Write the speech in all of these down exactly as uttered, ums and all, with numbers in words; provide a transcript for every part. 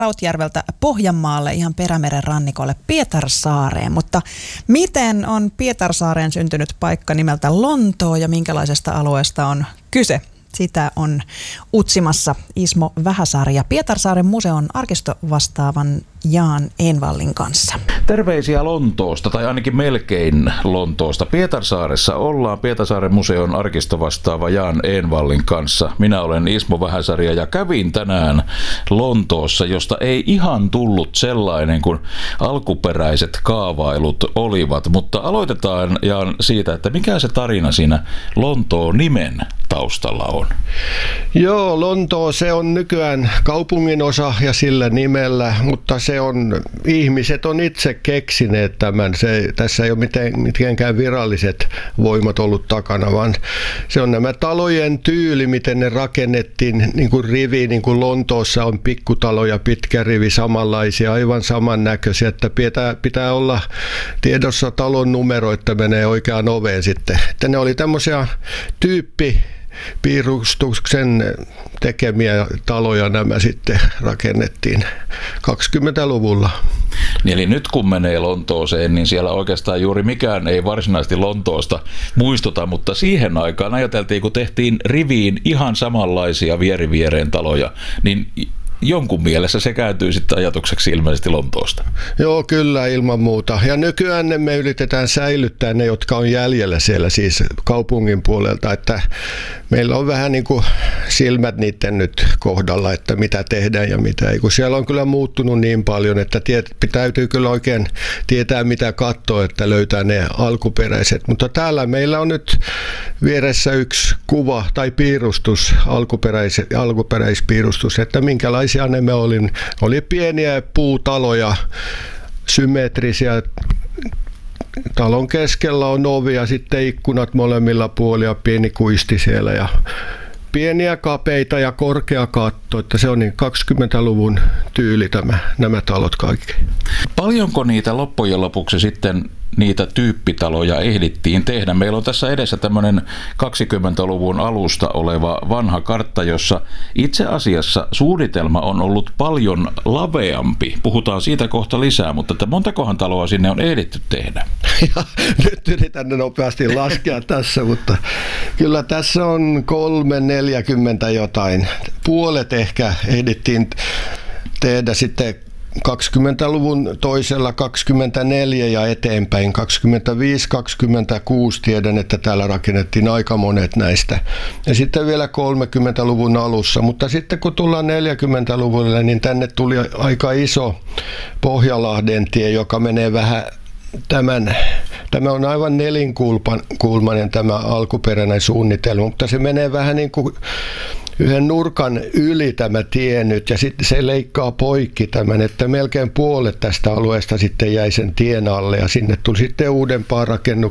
Rautjärveltä Pohjanmaalle ihan Perämeren rannikolle Pietarsaareen, mutta miten on Pietarsaareen syntynyt paikka nimeltä Lontoo ja minkälaisesta alueesta on kyse? Sitä on utsimassa Ismo Vähäsaari ja Pietarsaaren museon arkistovastaavan Jaan Envallin kanssa. Terveisiä Lontoosta, tai ainakin melkein Lontoosta. Pietarsaaressa ollaan Pietarsaaren museon arkistovastaava Jaan Envallin kanssa. Minä olen Ismo Vähäsaari ja kävin tänään Lontoossa, josta ei ihan tullut sellainen kuin alkuperäiset kaavailut olivat. Mutta aloitetaan Jaan siitä, että mikä se tarina siinä Lontoon nimen taustalla on. Joo, Lontoo se on nykyään kaupungin osa ja sillä nimellä, mutta se on, ihmiset on itse keksineet tämän. Se, tässä ei ole miten, mitenkään viralliset voimat ollut takana, vaan se on nämä talojen tyyli, miten ne rakennettiin niin kuin rivi, niin kuin Lontoossa on pikkutaloja, pitkä rivi, samanlaisia, aivan samannäköisiä, että pitää, pitää olla tiedossa talon numero, että menee oikeaan oveen sitten. Että ne oli tämmöisiä tyyppi piirustuksen tekemiä taloja nämä sitten rakennettiin kaksikymmentäluvulla. Eli nyt kun menee Lontooseen, niin siellä oikeastaan juuri mikään ei varsinaisesti Lontoosta muistuta, mutta siihen aikaan ajateltiin, kun tehtiin riviin ihan samanlaisia vieriviereen taloja, niin jonkun mielessä se kääntyy sitten ajatukseksi ilmeisesti Lontoosta. Joo, kyllä ilman muuta. Ja nykyään ne me yritetään säilyttää ne, jotka on jäljellä siellä siis kaupungin puolelta, että meillä on vähän niin kuin silmät niiden nyt kohdalla, että mitä tehdään ja mitä ei, kun siellä on kyllä muuttunut niin paljon, että tiet, täytyy kyllä oikein tietää mitä katsoa, että löytää ne alkuperäiset, mutta täällä meillä on nyt vieressä yksi kuva tai piirustus, alkuperäis, alkuperäispiirustus, että minkälaisia ne me oli. Oli pieniä puutaloja, symmetrisiä. Talon keskellä on ovi ja sitten ikkunat molemmilla puolilla, pieni kuisti siellä ja pieniä kapeita ja korkea katto, että se on niin kaksikymmentäluvun tyyli tämä, nämä talot kaikki. Paljonko niitä loppujen lopuksi sitten niitä tyyppitaloja ehdittiin tehdä? Meillä on tässä edessä tämmöinen kaksikymmentäluvun alusta oleva vanha kartta, jossa itse asiassa suunnitelma on ollut paljon laveampi. Puhutaan siitä kohta lisää, mutta että montakohan taloa sinne on ehditty tehdä? Ja, nyt yritän ne nopeasti laskea tässä, mutta kyllä tässä on kolme neljäkymmentä jotain. Puolet ehkä ehdittiin tehdä sitten kaksikymmentäluvun toisella kaksikymmentäneljä ja eteenpäin, kaksikymmentäviisi kaksikymmentäkuusi tiedän, että täällä rakennettiin aika monet näistä. Ja sitten vielä kolmekymmentäluvun alussa, mutta sitten kun tullaan neljäkymmentäluvulle, niin tänne tuli aika iso Pohjalahden tie, joka menee vähän tämän, tämä on aivan nelinkulmainen tämä alkuperäinen suunnitelma, mutta se menee vähän niin kuin yhden nurkan yli tämä tie nyt ja sitten se leikkaa poikki tämän, että melkein puolet tästä alueesta sitten jäi sen tien alle ja sinne tuli sitten uudempaa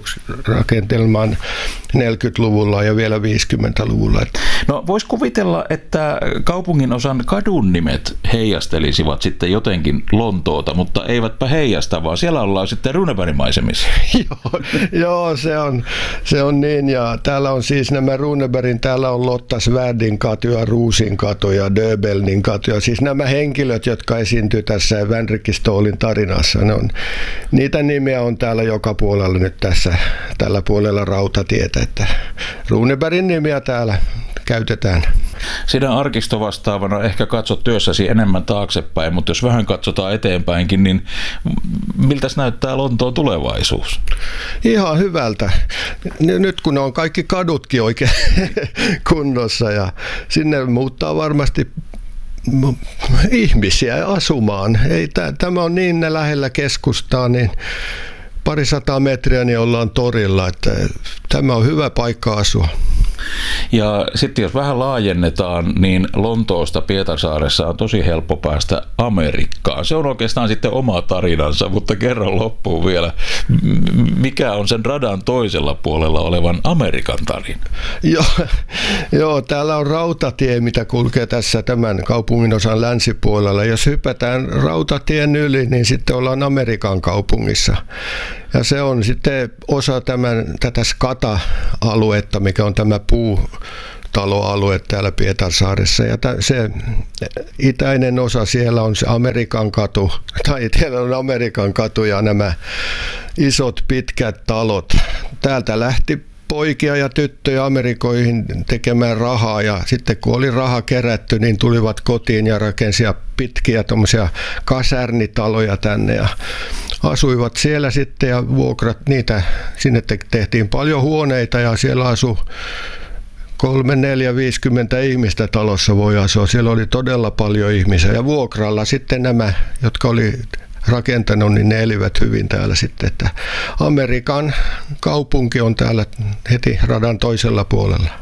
rakentelmaan neljäkymmentäluvulla ja vielä viisikymmentäluvulla. No vois kuvitella, että kaupungin osan kadun nimet heijastelisivat sitten jotenkin Lontoota, mutta eivätpä heijasta, vaan siellä ollaan sitten Runebergin maisemissa. joo, joo se, on, se on niin ja täällä on siis nämä Runebergin, täällä on Lotta Svärdin katu ja Ruusin katu ja Döbelnin katu ja siis nämä henkilöt, jotka esiintyy tässä Vänrikki Ståhlin tarinassa, ne on, niitä nimiä on täällä joka puolella nyt tässä, tällä puolella rautatietä, että Runebergin nimiä täällä käytetään. Sinä arkistovastaavana ehkä katsot työssäsi enemmän taaksepäin, mutta jos vähän katsotaan eteenpäinkin, niin miltäs näyttää Lontoon tulevaisuus? Ihan hyvältä. Nyt kun on kaikki kadutkin oikein kunnossa ja sinne muuttaa varmasti ihmisiä asumaan. Ei, tämä on niin lähellä keskustaa, niin pari sataa metriä niin ollaan torilla, että tämä on hyvä paikka asua. Ja sitten jos vähän laajennetaan, niin Lontoosta Pietarsaaressa on tosi helppo päästä Amerikkaan. Se on oikeastaan sitten oma tarinansa, mutta kerro loppuun vielä, mikä on sen radan toisella puolella olevan Amerikan tarina? Joo, joo, täällä on rautatie, mitä kulkee tässä tämän kaupungin osan länsipuolella. Jos hypätään rautatien yli, niin sitten ollaan Amerikan kaupungissa. Ja se on sitten osa tämän, tätä Skata-aluetta, mikä on tämä puu taloalue täällä Pietarsaaressa. Ja se itäinen osa siellä on se Amerikan katu, tai siellä on Amerikan katu ja nämä isot pitkät talot. Täältä lähti poikia ja tyttöjä Amerikoihin tekemään rahaa, ja sitten kun oli raha kerätty, niin tulivat kotiin ja rakensivat pitkiä tommosia kasärnitaloja tänne ja asuivat siellä sitten ja vuokrat niitä, sinne tehtiin paljon huoneita ja siellä asui kolme, neljä, viisikymmentä ihmistä talossa voi asua. Siellä oli todella paljon ihmisiä ja vuokralla sitten nämä, jotka oli rakentanut, niin ne elivät hyvin täällä sitten. Että Amerikan kaupunki on täällä heti radan toisella puolella.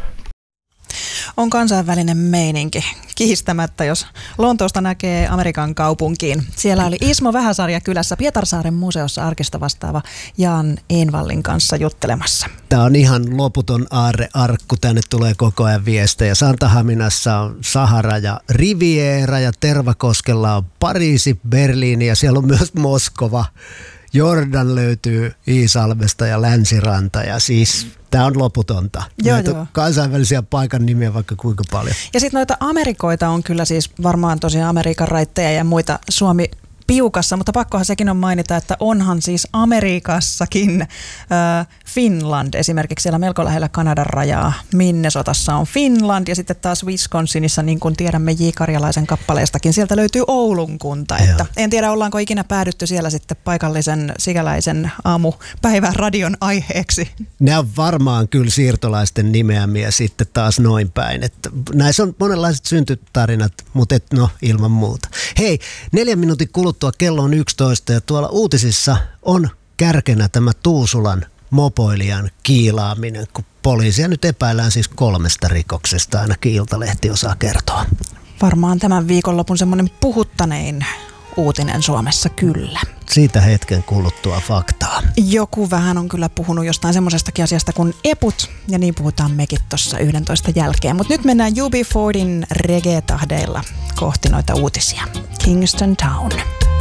On kansainvälinen meininki kiistämättä, jos Lontoosta näkee Amerikan kaupunkiin. Siellä oli Ismo Vähäsarja kylässä Pietarsaaren museossa arkista vastaava Jan Envallin kanssa juttelemassa. Tämä on ihan loputon aarrearkku. Tänne tulee koko ajan viestejä. Santahaminassa on Sahara ja Riviera ja Tervakoskella on Pariisi, Berliini ja siellä on myös Moskova. Jordan löytyy Iisalmesta ja Länsiranta ja siis tämä on loputonta. Joo, Näitä joo. kansainvälisiä paikan nimiä vaikka kuinka paljon. Ja sitten noita Amerikoita on kyllä siis varmaan tosiaan Amerikan raitteja ja muita Suomi piukassa, mutta pakkohan sekin on mainita, että onhan siis Amerikassakin äh, Finland esimerkiksi siellä melko lähellä Kanadan rajaa. Minnesotassa on Finland ja sitten taas Wisconsinissa, niin kuin tiedämme J. Karjalaisen kappaleestakin, sieltä löytyy Oulun kunta. Että en tiedä, ollaanko ikinä päädytty siellä sitten paikallisen sikäläisen aamupäivän radion aiheeksi. Nämä on varmaan kyllä siirtolaisten nimeämiä sitten taas noin päin. Että näissä on monenlaiset syntytarinat, mutta et, no ilman muuta. Hei, neljän minuutin kuluttua kello on yksitoista ja tuolla uutisissa on kärkenä tämä Tuusulan mopoilijan kiilaaminen, kun poliisia nyt epäillään siis kolmesta rikoksesta, ainakin Iltalehti osaa kertoa. Varmaan tämän viikonlopun semmoinen puhuttanein uutinen Suomessa kyllä. Siitä hetken kuluttua faktaa. Joku vähän on kyllä puhunut jostain semmoisestakin asiasta kuin eput, ja niin puhutaan mekin tuossa yhdentoista jälkeen. Mutta nyt mennään U B neljäkymmentäin reggae-tahdeilla kohti noita uutisia. Kingston Town.